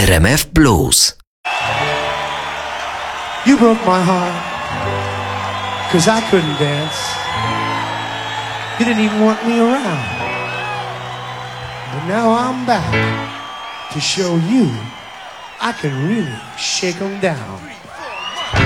RMF Blues. You broke my heart, 'cause I couldn't dance. You didn't even want me around. But now I'm back to show you I can really shake 'em down.